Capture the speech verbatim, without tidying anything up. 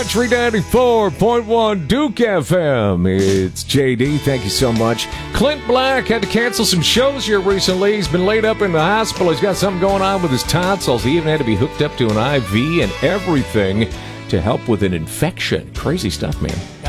three ninety-four point one Duke F M. It's J D. Thank you so much. Clint Black had to cancel some shows here recently. He's been laid up in the hospital. He's got something going on with his tonsils. He even had to be hooked up to an I V and everything to help with an infection. Crazy stuff, man.